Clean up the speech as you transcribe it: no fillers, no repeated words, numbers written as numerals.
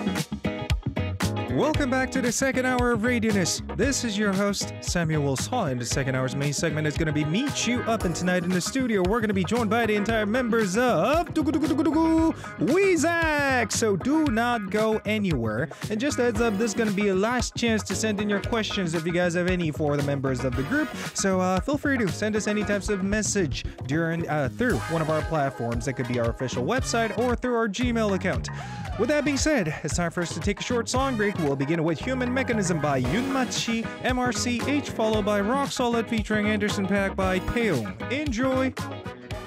Welcome back to the second hour of Radioness. This is your host, Samuel Saw, and the second hour's main segment is going to be Meet You Up, and tonight in the studio, we're going to be joined by the entire members of Weezak! So do not go anywhere. And just a heads up, this is going to be a last chance to send in your questions if you guys have any for the members of the group. So feel free to send us any types of message through one of our platforms. That could be our official website or through our Gmail account. With that being said, it's time for us to take a short song break. We'll begin with Human Mechanism by Yunmachi, MRCH, followed by Rock Solid featuring Anderson .Paak by Taeyong. Enjoy!